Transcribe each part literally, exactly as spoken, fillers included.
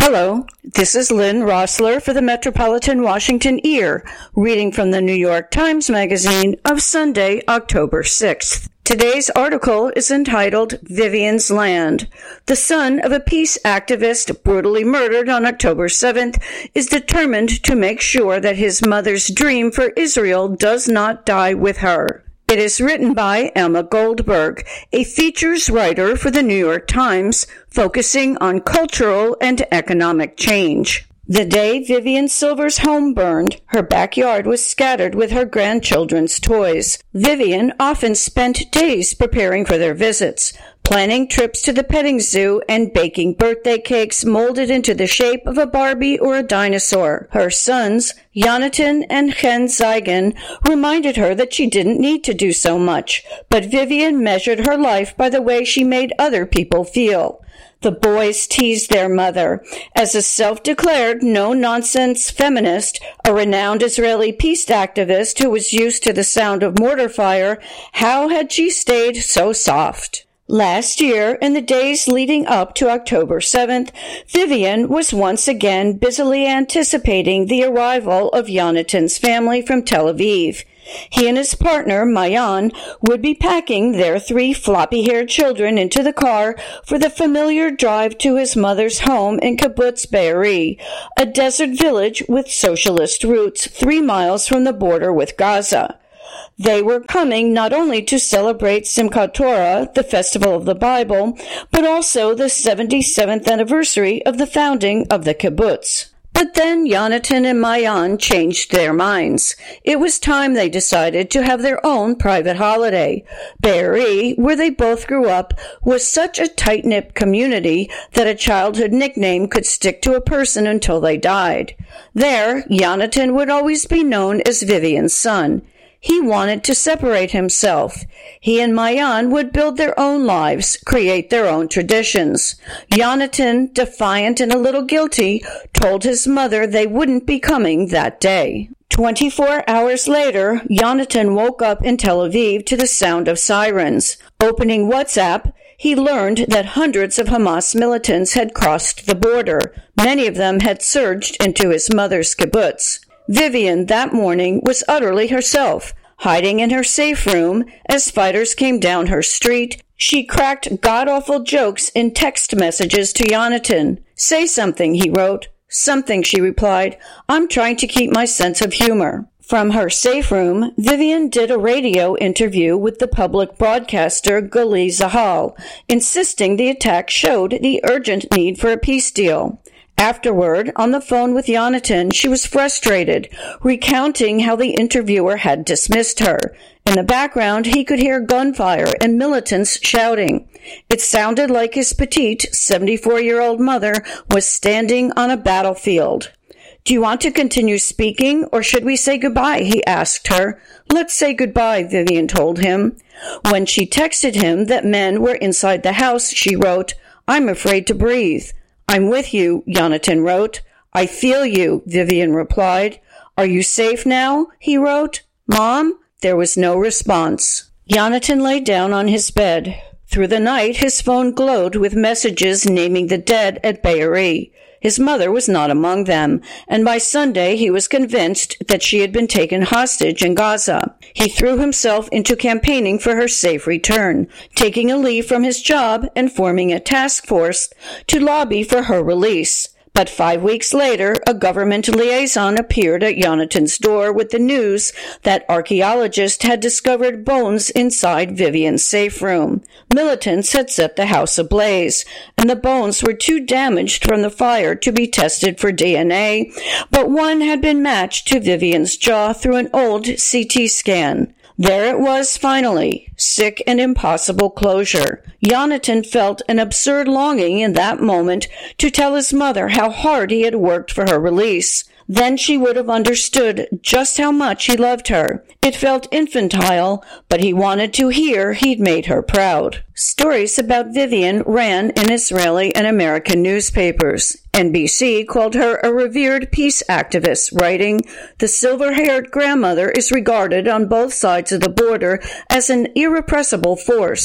Hello, this is Lynn Rossler for the Metropolitan Washington Ear, reading from the New York Times Magazine of Sunday, October sixth. Today's article is entitled Vivian's Land. The son of a peace activist brutally murdered on October seventh is determined to make sure that his mother's dream for Israel does not die with her. It is written by Emma Goldberg, a features writer for the New York Times, focusing on cultural and economic change. The day Vivian Silver's home burned, her backyard was scattered with her grandchildren's toys. Vivian often spent days preparing for their visits, planning trips to the petting zoo and baking birthday cakes molded into the shape of a Barbie or a dinosaur. Her sons, Jonathan and Chen Zeigen, reminded her that she didn't need to do so much, but Vivian measured her life by the way she made other people feel. The boys teased their mother. As a self-declared no-nonsense feminist, a renowned Israeli peace activist who was used to the sound of mortar fire, how had she stayed so soft? Last year, in the days leading up to October seventh, Vivian was once again busily anticipating the arrival of Jonathan's family from Tel Aviv. He and his partner, Mayan, would be packing their three floppy-haired children into the car for the familiar drive to his mother's home in Kibbutz Be'eri, a desert village with socialist roots three miles from the border with Gaza. They were coming not only to celebrate Simchat Torah, the festival of the Bible, but also the seventy-seventh anniversary of the founding of the kibbutz. But then Jonathan and Mayan changed their minds. It was time, they decided, to have their own private holiday. Be'eri, where they both grew up, was such a tight-knit community that a childhood nickname could stick to a person until they died. There, Jonathan would always be known as Vivian's son. He wanted to separate himself. He and Mayan would build their own lives, create their own traditions. Jonathan, defiant and a little guilty, told his mother they wouldn't be coming that day. Twenty-four hours later, Jonathan woke up in Tel Aviv to the sound of sirens. Opening WhatsApp, he learned that hundreds of Hamas militants had crossed the border. Many of them had surged into his mother's kibbutz. Vivian, that morning, was utterly herself. Hiding in her safe room, as fighters came down her street, she cracked god-awful jokes in text messages to Jonathan. "Say something," he wrote. "Something," she replied. "I'm trying to keep my sense of humor." From her safe room, Vivian did a radio interview with the public broadcaster Gali Zahal, insisting the attack showed the urgent need for a peace deal. Afterward, on the phone with Jonathan, she was frustrated, recounting how the interviewer had dismissed her. In the background, he could hear gunfire and militants shouting. It sounded like his petite, seventy-four-year-old mother was standing on a battlefield. "Do you want to continue speaking, or should we say goodbye?" he asked her. "Let's say goodbye," Vivian told him. When she texted him that men were inside the house, she wrote, "I'm afraid to breathe." "I'm with you," Jonathan wrote. "I feel you," Vivian replied. "Are you safe now?" he wrote. "Mom?" There was no response. Jonathan lay down on his bed. Through the night, his phone glowed with messages naming the dead at Be'eri. His mother was not among them, and by Sunday he was convinced that she had been taken hostage in Gaza. He threw himself into campaigning for her safe return, taking a leave from his job and forming a task force to lobby for her release. But five weeks later, a government liaison appeared at Jonathan's door with the news that archaeologists had discovered bones inside Vivian's safe room. Militants had set the house ablaze, and the bones were too damaged from the fire to be tested for D N A, but one had been matched to Vivian's jaw through an old C T scan. There it was finally, sick and impossible closure. Jonathan felt an absurd longing in that moment to tell his mother how hard he had worked for her release. Then she would have understood just how much he loved her. It felt infantile, but he wanted to hear he'd made her proud. Stories about Vivian ran in Israeli and American newspapers. N B C called her a revered peace activist, writing, "The silver-haired grandmother is regarded on both sides of the border as an irrepressible force.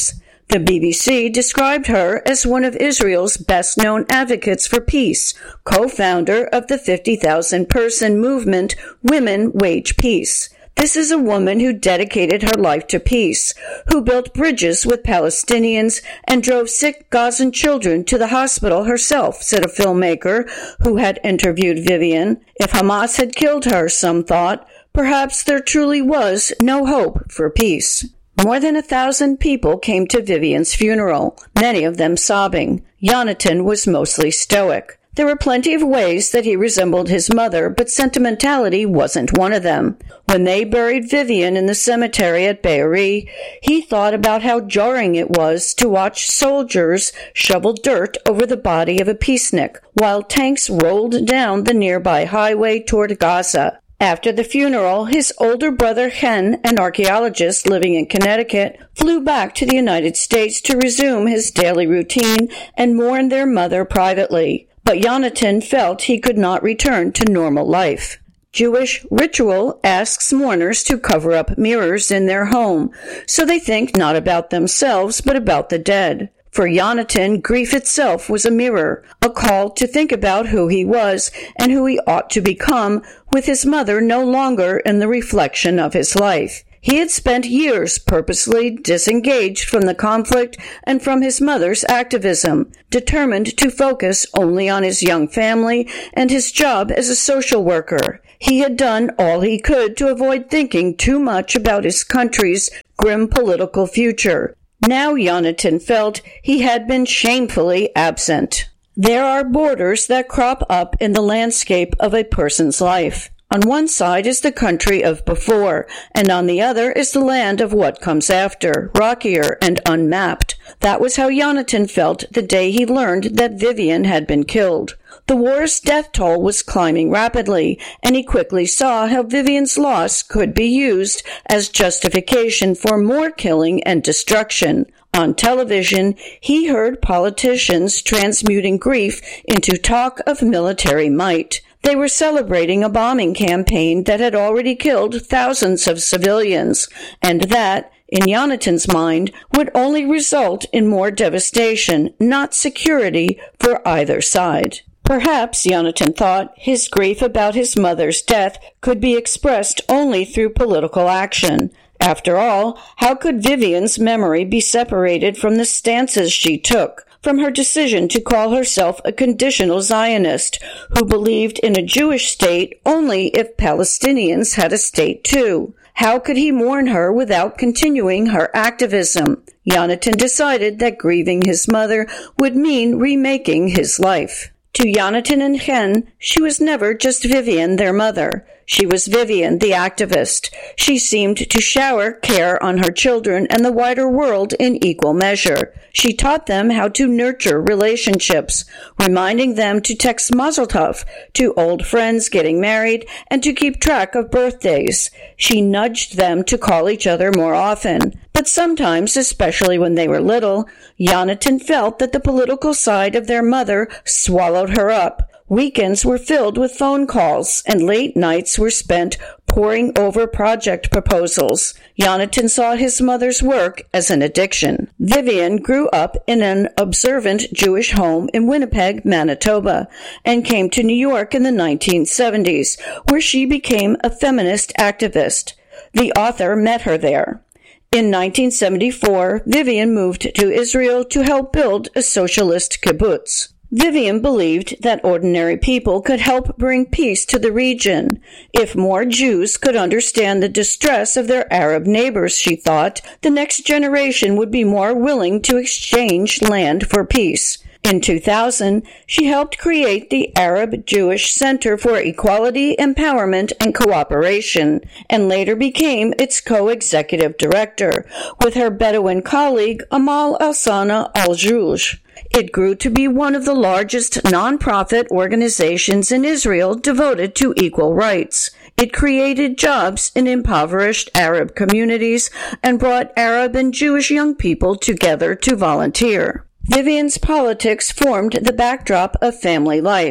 The B B C described her as one of Israel's best-known advocates for peace, co-founder of the fifty thousand person movement Women Wage Peace. This is a woman who dedicated her life to peace, who built bridges with Palestinians and drove sick Gazan children to the hospital herself, said a filmmaker who had interviewed Vivian. If Hamas had killed her, some thought, perhaps there truly was no hope for peace. More than a thousand people came to Vivian's funeral, many of them sobbing. Yonatan was mostly stoic. There were plenty of ways that he resembled his mother, but sentimentality wasn't one of them. When they buried Vivian in the cemetery at Be'eri, he thought about how jarring it was to watch soldiers shovel dirt over the body of a peacenik, while tanks rolled down the nearby highway toward Gaza. After the funeral, his older brother Chen, an archaeologist living in Connecticut, flew back to the United States to resume his daily routine and mourn their mother privately. But Yonatan felt he could not return to normal life. Jewish ritual asks mourners to cover up mirrors in their home, so they think not about themselves but about the dead. For Yonatan, grief itself was a mirror, a call to think about who he was and who he ought to become, with his mother no longer in the reflection of his life. He had spent years purposely disengaged from the conflict and from his mother's activism, determined to focus only on his young family and his job as a social worker. He had done all he could to avoid thinking too much about his country's grim political future. Now Yonatan felt he had been shamefully absent. There are borders that crop up in the landscape of a person's life. On one side is the country of before, and on the other is the land of what comes after, rockier and unmapped. That was how Yonatan felt the day he learned that Vivian had been killed. The war's death toll was climbing rapidly, and he quickly saw how Vivian's loss could be used as justification for more killing and destruction. On television, he heard politicians transmuting grief into talk of military might. They were celebrating a bombing campaign that had already killed thousands of civilians, and that, in Yonatan's mind, would only result in more devastation, not security, for either side. Perhaps, Yonatan thought, his grief about his mother's death could be expressed only through political action. After all, how could Vivian's memory be separated from the stances she took, from her decision to call herself a conditional Zionist, who believed in a Jewish state only if Palestinians had a state too? How could he mourn her without continuing her activism? Yonatan decided that grieving his mother would mean remaking his life. To Yonatan and Chen, she was never just Vivian, their mother. She was Vivian, the activist. She seemed to shower care on her children and the wider world in equal measure. She taught them how to nurture relationships, reminding them to text Mazel Tov to old friends getting married and to keep track of birthdays. She nudged them to call each other more often. But sometimes, especially when they were little, Yonatan felt that the political side of their mother swallowed her up. Weekends were filled with phone calls, and late nights were spent poring over project proposals. Yonatan saw his mother's work as an addiction. Vivian grew up in an observant Jewish home in Winnipeg, Manitoba, and came to New York in the nineteen seventies, where she became a feminist activist. The author met her there. In nineteen seventy-four, Vivian moved to Israel to help build a socialist kibbutz. Vivian believed that ordinary people could help bring peace to the region. If more Jews could understand the distress of their Arab neighbors, she thought, the next generation would be more willing to exchange land for peace. In two thousand, she helped create the Arab Jewish Center for Equality, Empowerment, and Cooperation, and later became its co-executive director, with her Bedouin colleague Amal Alsana Al-Jouj. It grew to be one of the largest nonprofit organizations in Israel devoted to equal rights. It created jobs in impoverished Arab communities and brought Arab and Jewish young people together to volunteer. Vivian's politics formed the backdrop of family life.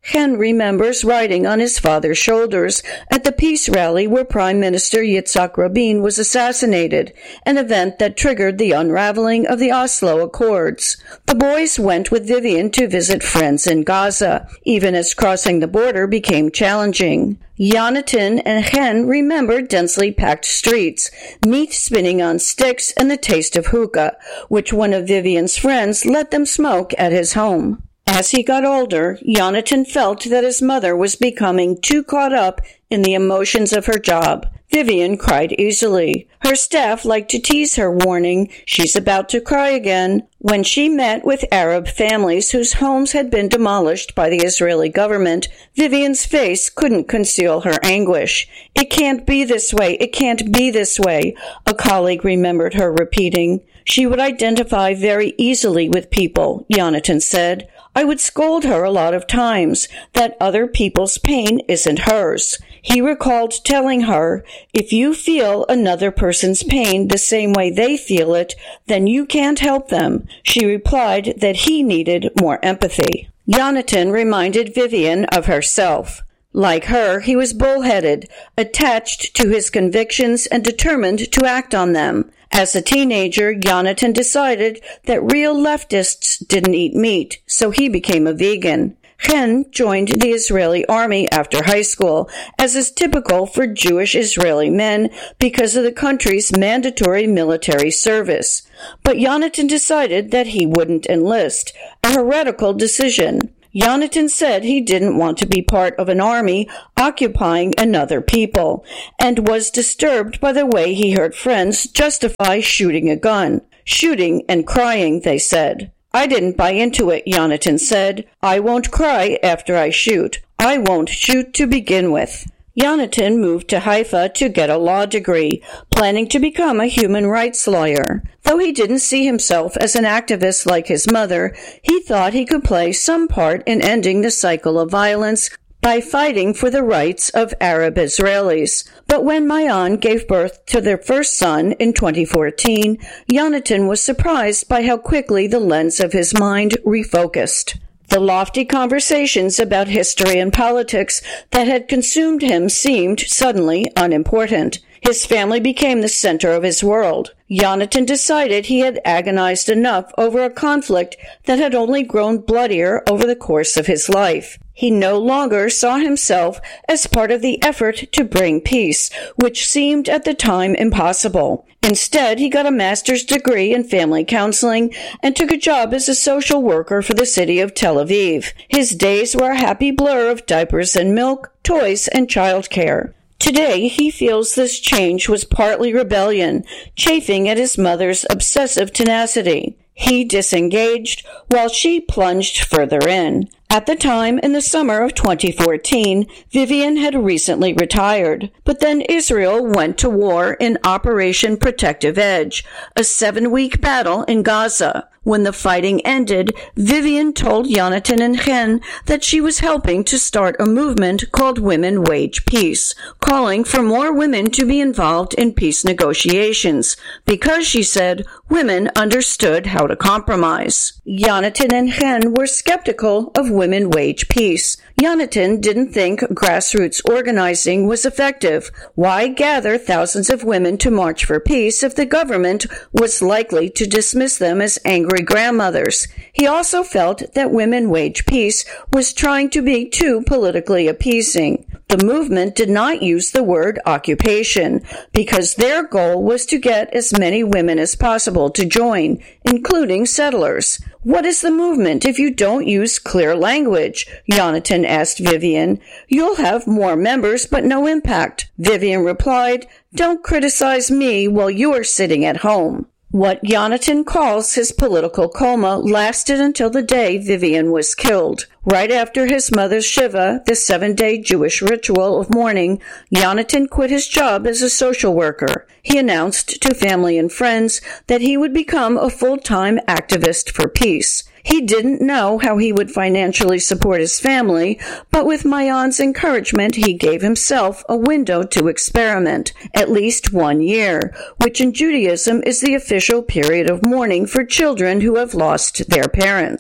Chen remembers riding on his father's shoulders at the peace rally where Prime Minister Yitzhak Rabin was assassinated, an event that triggered the unraveling of the Oslo Accords. The boys went with Vivian to visit friends in Gaza, even as crossing the border became challenging. Yonatan and Chen remembered densely packed streets, meat spinning on sticks, and the taste of hookah, which one of Vivian's friends let them smoke at his home. As he got older, Yonatan felt that his mother was becoming too caught up in the emotions of her job. Vivian cried easily. Her staff liked to tease her, warning, "She's about to cry again." When she met with Arab families whose homes had been demolished by the Israeli government, Vivian's face couldn't conceal her anguish. "It can't be this way, it can't be this way," a colleague remembered her repeating. She would identify very easily with people, Yonatan said. "I would scold her a lot of times, that other people's pain isn't hers." He recalled telling her, "If you feel another person's pain the same way they feel it, then you can't help them." She replied that he needed more empathy. Yonatan reminded Vivian of herself. Like her, he was bullheaded, attached to his convictions and determined to act on them. As a teenager, Yonatan decided that real leftists didn't eat meat, so he became a vegan. Chen joined the Israeli army after high school, as is typical for Jewish Israeli men because of the country's mandatory military service. But Yonatan decided that he wouldn't enlist, a heretical decision. Yonatan said he didn't want to be part of an army occupying another people, and was disturbed by the way he heard friends justify shooting a gun. Shooting and crying, they said. "I didn't buy into it," Yonatan said. "I won't cry after I shoot. I won't shoot to begin with." Yonatan moved to Haifa to get a law degree, planning to become a human rights lawyer. Though he didn't see himself as an activist like his mother, he thought he could play some part in ending the cycle of violence by fighting for the rights of Arab Israelis. But when Mayan gave birth to their first son in twenty fourteen, Yonatan was surprised by how quickly the lens of his mind refocused. The lofty conversations about history and politics that had consumed him seemed suddenly unimportant. His family became the center of his world. Yonatan decided he had agonized enough over a conflict that had only grown bloodier over the course of his life. He no longer saw himself as part of the effort to bring peace, which seemed at the time impossible. Instead, he got a master's degree in family counseling and took a job as a social worker for the city of Tel Aviv. His days were a happy blur of diapers and milk, toys, and childcare. Today, he feels this change was partly rebellion, chafing at his mother's obsessive tenacity. He disengaged, while she plunged further in. At the time, in the summer of twenty fourteen, Vivian had recently retired. But then Israel went to war in Operation Protective Edge, a seven-week battle in Gaza. When the fighting ended, Vivian told Yonatan and Chen that she was helping to start a movement called Women Wage Peace, calling for more women to be involved in peace negotiations, because, she said, women understood how to compromise. Yonatan and Chen were skeptical of Women Wage Peace. Yonatan didn't think grassroots organizing was effective. Why gather thousands of women to march for peace if the government was likely to dismiss them as angry grandmothers? He also felt that Women Wage Peace was trying to be too politically appeasing. The movement did not use the word occupation because their goal was to get as many women as possible to join, including settlers. "What is the movement if you don't use clear language?" Yonatan asked Vivian. "You'll have more members but no impact." Vivian replied, "Don't criticize me while you're sitting at home." What Yonatan calls his political coma lasted until the day Vivian was killed. Right after his mother's Shiva, the seven-day Jewish ritual of mourning, Yonatan quit his job as a social worker. He announced to family and friends that he would become a full-time activist for peace. He didn't know how he would financially support his family, but with Mayan's encouragement, he gave himself a window to experiment, at least one year, which in Judaism is the official period of mourning for children who have lost their parents.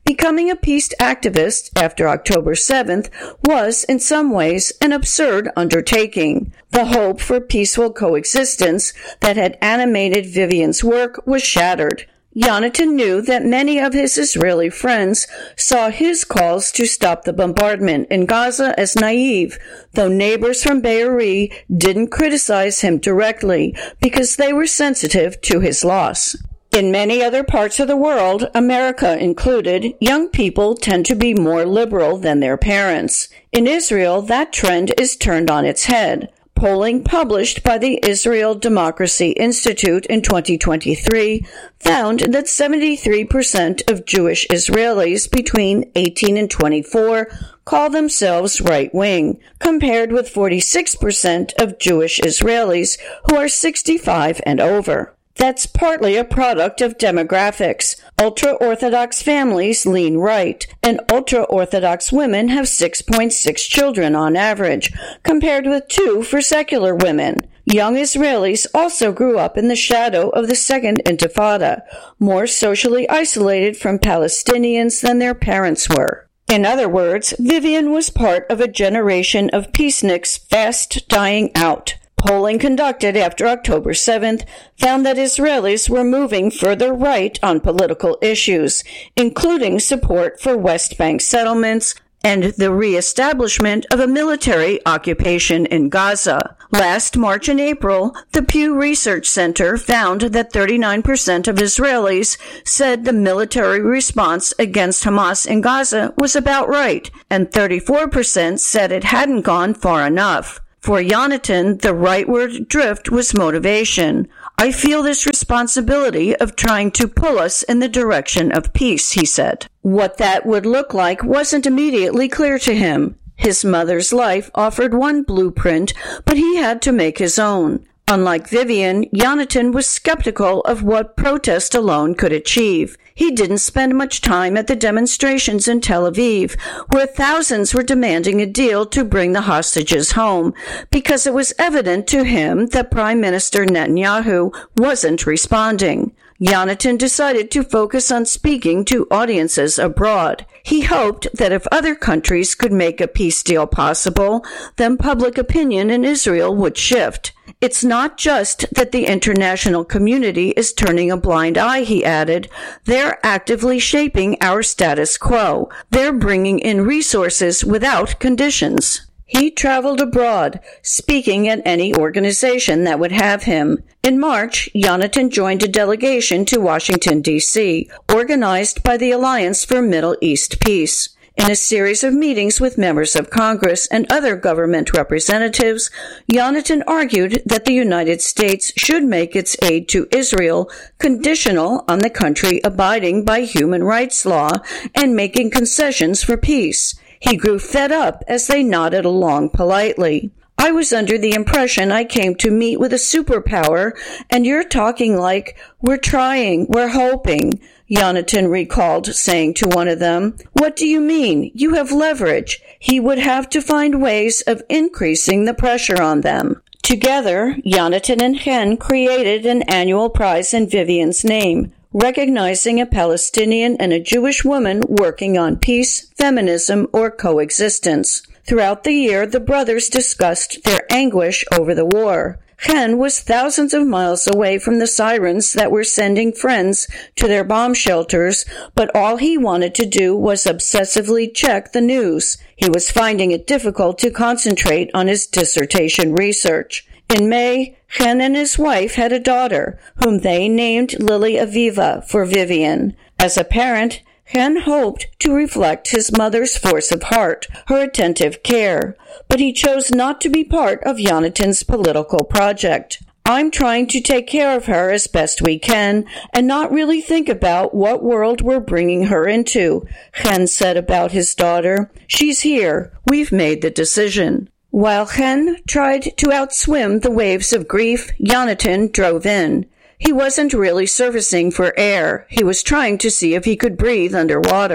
Becoming a peace activist after October seventh was, in some ways, an absurd undertaking. The hope for peaceful coexistence that had animated Vivian's work was shattered. Yonatan knew that many of his Israeli friends saw his calls to stop the bombardment in Gaza as naive, though neighbors from Be'eri didn't criticize him directly because they were sensitive to his loss. In many other parts of the world, America included, young people tend to be more liberal than their parents. In Israel, that trend is turned on its head. Polling published by the Israel Democracy Institute in twenty twenty-three found that seventy-three percent of Jewish Israelis between eighteen and twenty-four call themselves right-wing, compared with forty-six percent of Jewish Israelis who are sixty-five and over. That's partly a product of demographics. Ultra-Orthodox families lean right, and ultra-Orthodox women have six point six children on average, compared with two for secular women. Young Israelis also grew up in the shadow of the Second Intifada, more socially isolated from Palestinians than their parents were. In other words, Vivian was part of a generation of peaceniks fast dying out. Polling conducted after October seventh found that Israelis were moving further right on political issues, including support for West Bank settlements and the reestablishment of a military occupation in Gaza. Last March and April, the Pew Research Center found that thirty-nine percent of Israelis said the military response against Hamas in Gaza was about right, and thirty-four percent said it hadn't gone far enough. For Yonatan, the rightward drift was motivation. I feel this responsibility of trying to pull us in the direction of peace, he said. What that would look like wasn't immediately clear to him. His mother's life offered one blueprint, but he had to make his own. Unlike Vivian, Yonatan was skeptical of what protest alone could achieve. He didn't spend much time at the demonstrations in Tel Aviv, where thousands were demanding a deal to bring the hostages home, because it was evident to him that Prime Minister Netanyahu wasn't responding. Yonatan decided to focus on speaking to audiences abroad. He hoped that if other countries could make a peace deal possible, then public opinion in Israel would shift. It's not just that the international community is turning a blind eye, he added. They're actively shaping our status quo. They're bringing in resources without conditions. He traveled abroad, speaking at any organization that would have him. In March, Yonatan joined a delegation to Washington, D C, organized by the Alliance for Middle East Peace. In a series of meetings with members of Congress and other government representatives, Yonatan argued that the United States should make its aid to Israel conditional on the country abiding by human rights law and making concessions for peace. He grew fed up as they nodded along politely. I was under the impression I came to meet with a superpower, and you're talking like, we're trying, we're hoping, Yonatan recalled saying to one of them. What do you mean? You have leverage. He would have to find ways of increasing the pressure on them. Together, Yonatan and Chen created an annual prize in Vivian's name, recognizing a Palestinian and a Jewish woman working on peace, feminism, or coexistence. Throughout the year, the brothers discussed their anguish over the war. Chen was thousands of miles away from the sirens that were sending friends to their bomb shelters, but all he wanted to do was obsessively check the news. He was finding it difficult to concentrate on his dissertation research. In May, Chen and his wife had a daughter, whom they named Lily Aviva for Vivian. As a parent, Chen hoped to reflect his mother's force of heart, her attentive care, but he chose not to be part of Yonatan's political project. I'm trying to take care of her as best we can and not really think about what world we're bringing her into, Chen said about his daughter. She's here. We've made the decision. While Chen tried to outswim the waves of grief, Yonatan drove in. He wasn't really surfacing for air. He was trying to see if he could breathe underwater.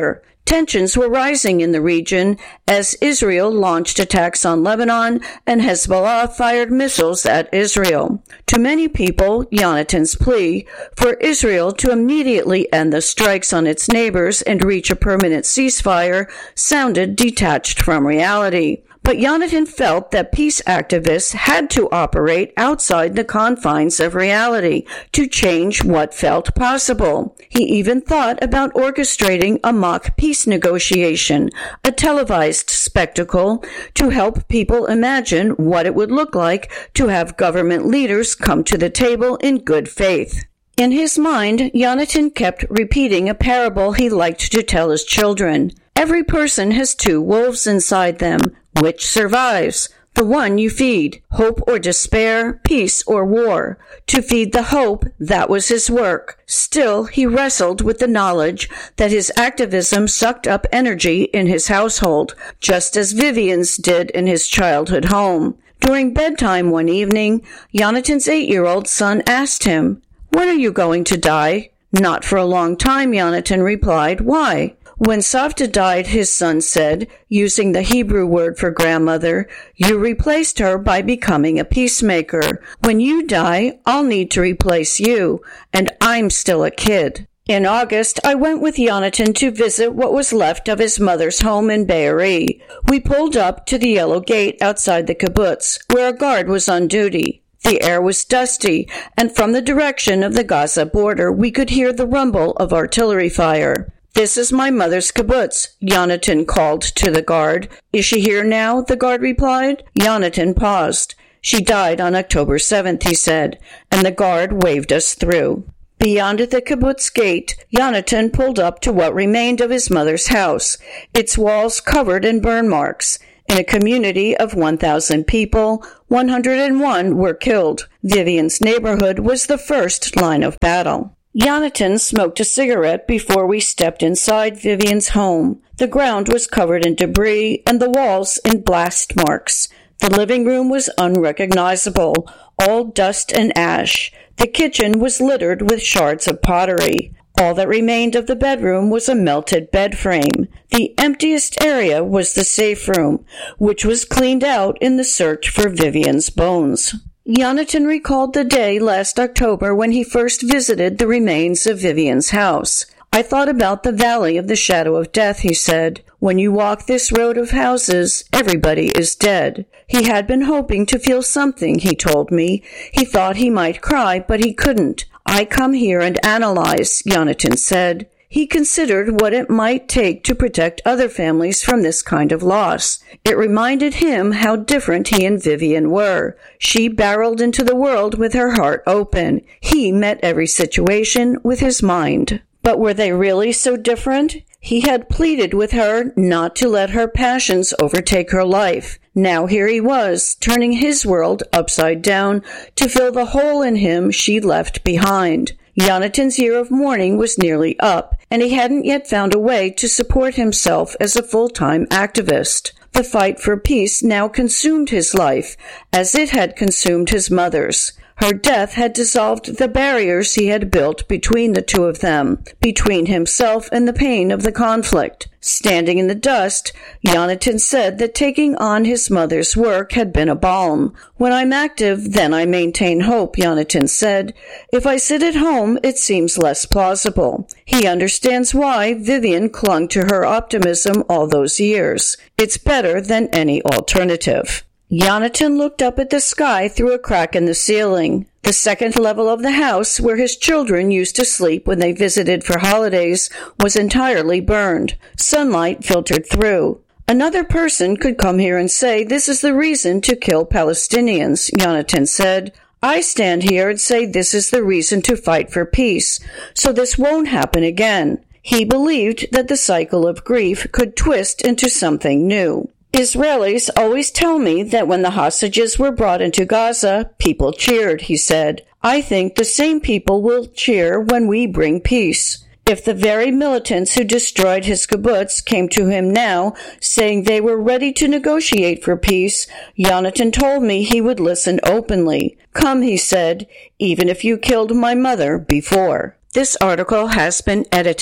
Tensions were rising in the region as Israel launched attacks on Lebanon and Hezbollah fired missiles at Israel. To many people, Yonatan's plea for Israel to immediately end the strikes on its neighbors and reach a permanent ceasefire sounded detached from reality. But Yonatan felt that peace activists had to operate outside the confines of reality to change what felt possible. He even thought about orchestrating a mock peace negotiation, a televised spectacle, to help people imagine what it would look like to have government leaders come to the table in good faith. In his mind, Yonatan kept repeating a parable he liked to tell his children. Every person has two wolves inside them. Which survives? The one you feed. Hope or despair, peace or war. To feed the hope, that was his work. Still, he wrestled with the knowledge that his activism sucked up energy in his household, just as Vivian's did in his childhood home. During bedtime one evening, Yonatan's eight-year-old son asked him, "When are you going to die?" "Not for a long time," Yonatan replied. "Why?" When Savta died, his son said, using the Hebrew word for grandmother, "You replaced her by becoming a peacemaker. When you die, I'll need to replace you, and I'm still a kid." In August, I went with Yonatan to visit what was left of his mother's home in Be'eri. We pulled up to the yellow gate outside the kibbutz, where a guard was on duty. The air was dusty, and from the direction of the Gaza border, we could hear the rumble of artillery fire. "This is my mother's kibbutz," Yonatan called to the guard. "Is she here now?" the guard replied. Yonatan paused. "She died on October seventh, he said, and the guard waved us through. Beyond the kibbutz gate, Yonatan pulled up to what remained of his mother's house, its walls covered in burn marks. In a community of one thousand people, one hundred one were killed. Vivian's neighborhood was the first line of battle. Yonatan smoked a cigarette before we stepped inside Vivian's home. The ground was covered in debris and the walls in blast marks. The living room was unrecognizable, all dust and ash. The kitchen was littered with shards of pottery. All that remained of the bedroom was a melted bed frame. The emptiest area was the safe room, which was cleaned out in the search for Vivian's bones. Yonatan recalled the day last October when he first visited the remains of Vivian's house. "I thought about the valley of the shadow of death," he said. "When you walk this road of houses, everybody is dead." He had been hoping to feel something, he told me. He thought he might cry, but he couldn't. "I come here and analyze," Yonatan said. He considered what it might take to protect other families from this kind of loss. It reminded him how different he and Vivian were. She barreled into the world with her heart open. He met every situation with his mind. But were they really so different? He had pleaded with her not to let her passions overtake her life. Now here he was, turning his world upside down to fill the hole in him she left behind. Yonatan's year of mourning was nearly up, and he hadn't yet found a way to support himself as a full-time activist. The fight for peace now consumed his life, as it had consumed his mother's. Her death had dissolved the barriers he had built between the two of them, between himself and the pain of the conflict. Standing in the dust, Yonatan said that taking on his mother's work had been a balm. "When I'm active, then I maintain hope," Yonatan said. "If I sit at home, it seems less plausible." He understands why Vivian clung to her optimism all those years. It's better than any alternative. Yonatan looked up at the sky through a crack in the ceiling. The second level of the house, where his children used to sleep when they visited for holidays, was entirely burned. Sunlight filtered through. "Another person could come here and say this is the reason to kill Palestinians," Yonatan said. "I stand here and say this is the reason to fight for peace, so this won't happen again." He believed that the cycle of grief could twist into something new. "Israelis always tell me that when the hostages were brought into Gaza, people cheered," he said. "I think the same people will cheer when we bring peace." If the very militants who destroyed his kibbutz came to him now, saying they were ready to negotiate for peace, Yonatan told me he would listen openly. "Come," he said, "even if you killed my mother before." This article has been edited.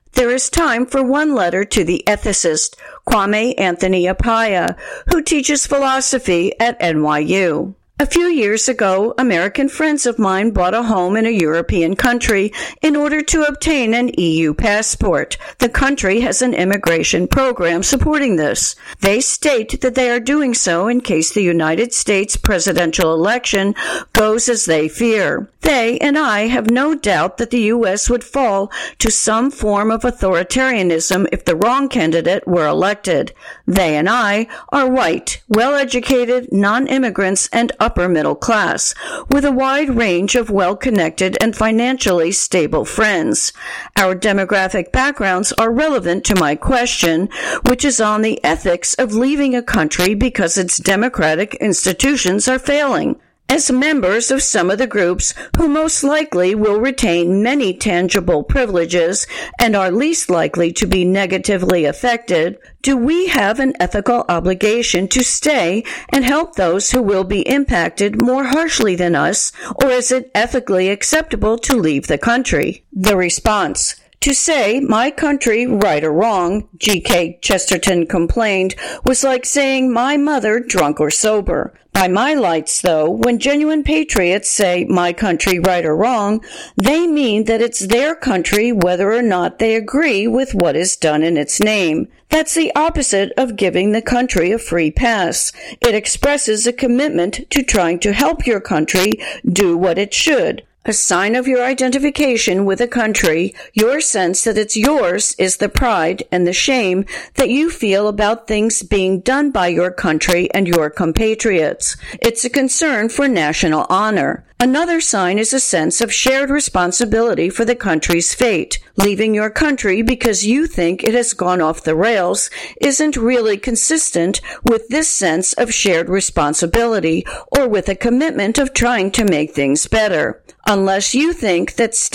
There is time for one letter to the ethicist Kwame Anthony Appiah, who teaches philosophy at N Y U. A few years ago, American friends of mine bought a home in a European country in order to obtain an E U passport. The country has an immigration program supporting this. They state that they are doing so in case the United States presidential election goes as they fear. They and I have no doubt that the U S would fall to some form of authoritarianism if the wrong candidate were elected. They and I are white, well-educated, non-immigrants, and upper middle class, with a wide range of well-connected and financially stable friends. Our demographic backgrounds are relevant to my question, which is on the ethics of leaving a country because its democratic institutions are failing. As members of some of the groups who most likely will retain many tangible privileges and are least likely to be negatively affected, do we have an ethical obligation to stay and help those who will be impacted more harshly than us, or is it ethically acceptable to leave the country? The response: to say, my country, right or wrong, G K Chesterton complained, was like saying my mother, drunk or sober. By my lights, though, when genuine patriots say my country, right or wrong, they mean that it's their country whether or not they agree with what is done in its name. That's the opposite of giving the country a free pass. It expresses a commitment to trying to help your country do what it should. A sign of your identification with a country, your sense that it's yours, is the pride and the shame that you feel about things being done by your country and your compatriots. It's a concern for national honor. Another sign is a sense of shared responsibility for the country's fate. Leaving your country because you think it has gone off the rails isn't really consistent with this sense of shared responsibility or with a commitment of trying to make things better. Unless you think that staying